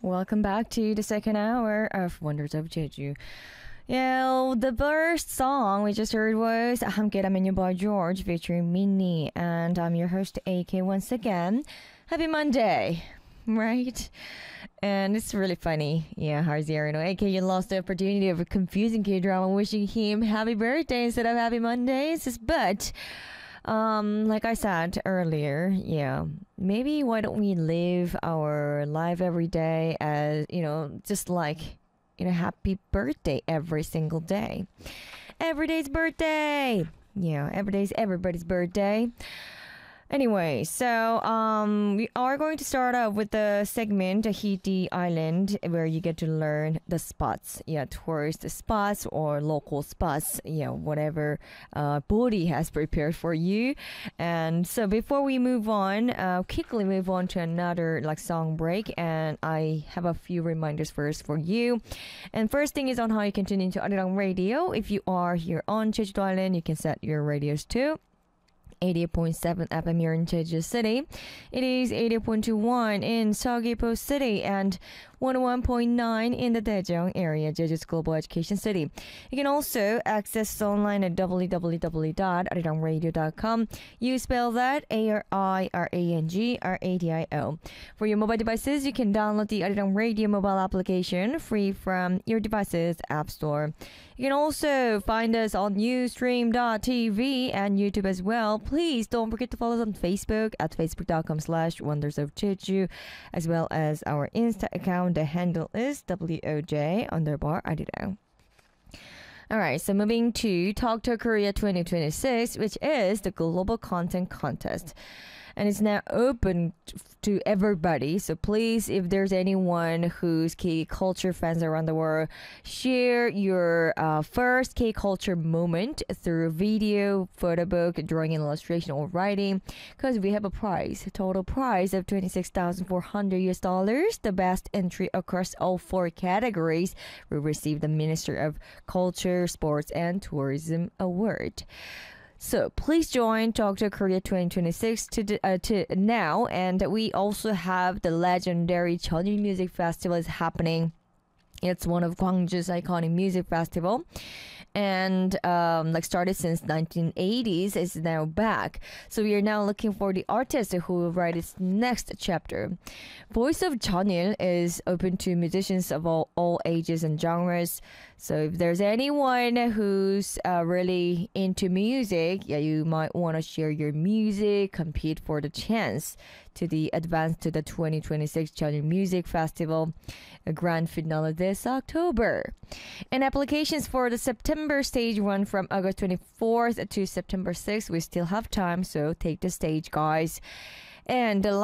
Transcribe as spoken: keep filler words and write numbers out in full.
Welcome back to the second hour of Wonders of Jeju. Yeah, the first song we just heard was 함께라면 You by George featuring Minnie, and I'm your host A K once again. Happy Monday, right? And it's really funny. Yeah, Harzia, you know, A K, you lost the opportunity of a confusing K-drama wishing him happy birthday instead of happy Mondays, but Um, like I said earlier, yeah, maybe why don't we live our life every day as, you know, just like, you know, happy birthday every single day. Every day's birthday. Yeah, every day's everybody's birthday. Anyway, so um, we are going to start off with the segment Tahiti Island, where you get to learn the spots, yeah, tourist spots or local spots, yeah, whatever uh, Bodhi has prepared for you. And so before we move on, uh, quickly move on to another like song break, and I have a few reminders first for you. And first thing is on how you can tune into Arirang Radio. If you are here on Jeju Island, you can set your radios to eighty-eight point seven F M here in Jeju City. It is eighty-eight point two one in Seogwipo City and one oh one point nine in the Daejeong area, Jeju's global education city. You can also access us online at w w w dot arirang radio dot com. You spell that A R I R A N G R A D I O. For your mobile devices, you can download the Arirang Radio mobile application free from your device's app store. You can also find us on Ustream dot T V and YouTube as well. Please don't forget to follow us on Facebook at facebook dot com slash wonders of Jeju, as well as our Insta account. The handle is W O J underbar Arirang. Alright, so moving to Talk to Korea twenty twenty-six, which is the Global Content Contest. And it's now open to everybody. So please, if there's anyone who's K-culture fans around the world, share your uh, first K-culture moment through video, photo book, drawing and illustration, or writing. Because we have a prize, a total prize of twenty-six thousand four hundred U S dollars. The best entry across all four categories will receive the Minister of Culture, Sports and Tourism Award. So please join Talk to Korea twenty twenty-six to uh, to now, and we also have the legendary Jeonil Music Festival is happening. It's one of Gwangju's iconic music festival, and um, like started since nineteen eighties, is now back. So we are now looking for the artist who will write its next chapter. Voice of Jeonil is open to musicians of all, all ages and genres. So if there's anyone who's uh, really into music, yeah, you might want to share your music, compete for the chance to the advance to the twenty twenty-six Jeonil Music Festival, a grand finale this October. And applications for the September stage run from August twenty-fourth to September sixth. We still have time, so take the stage, guys. And the